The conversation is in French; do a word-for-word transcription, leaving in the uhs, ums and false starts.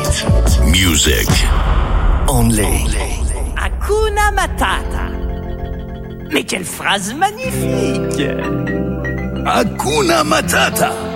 Music. Only. Hakuna Matata. Mais quelle phrase magnifique! Hakuna Matata.